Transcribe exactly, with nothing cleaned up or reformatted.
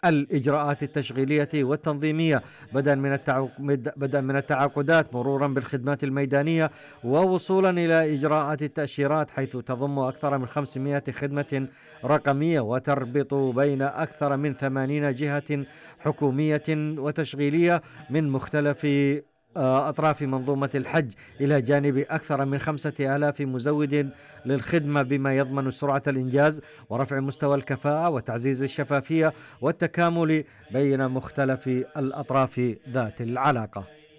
الإجراءات التشغيلية والتنظيمية، بدءا من التعاق- بدءا من التعاقدات مرورا بالخدمات الميدانية ووصولا إلى إجراءات التأشيرات، حيث تضم أكثر من خمسمائة خدمة رقمية وتربط بين أكثر من ثمانين جهة حكومية وتشغيلية من مختلف آه، أطراف منظومة الحج، إلى جانب أكثر من خمسة آلاف مزود للخدمة، بما يضمن سرعة الإنجاز ورفع مستوى الكفاءة وتعزيز الشفافية والتكامل بين مختلف الأطراف ذات العلاقة.